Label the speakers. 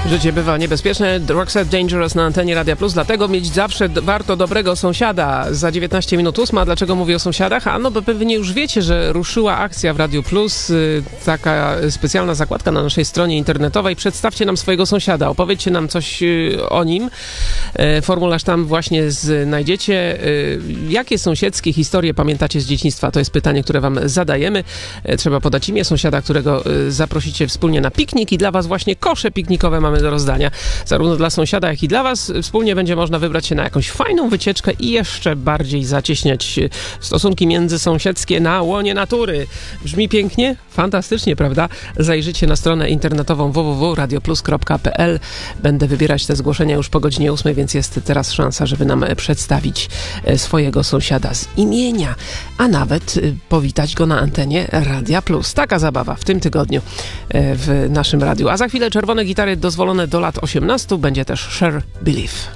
Speaker 1: Życie bywa niebezpieczne. Roxette Dangerous na antenie Radia Plus, dlatego mieć zawsze warto dobrego sąsiada. Za 19 minut 8. Dlaczego mówię o sąsiadach? Ano, bo pewnie już wiecie, że ruszyła akcja w Radiu Plus, taka specjalna zakładka na naszej stronie internetowej. Przedstawcie nam swojego sąsiada, opowiedzcie nam coś o nim. Formularz tam właśnie znajdziecie. Jakie sąsiedzkie historie pamiętacie z dzieciństwa? To jest pytanie, które wam zadajemy. Trzeba podać imię sąsiada, którego zaprosicie wspólnie na piknik i dla was właśnie kosze piknikowe mamy do rozdania. Zarówno dla sąsiada, jak i dla was. Wspólnie będzie można wybrać się na jakąś fajną wycieczkę i jeszcze bardziej zacieśniać stosunki międzysąsiedzkie na łonie natury. Brzmi pięknie? Fantastycznie, prawda? Zajrzyjcie na stronę internetową www.radioplus.pl. Będę wybierać te zgłoszenia już po godzinie 8, więc jest teraz szansa, żeby nam przedstawić swojego sąsiada z imienia, a nawet powitać go na antenie Radia Plus. Taka zabawa w tym tygodniu w naszym radiu. A za chwilę czerwone gitary dozwolone do lat 18. Będzie też Cher Believe.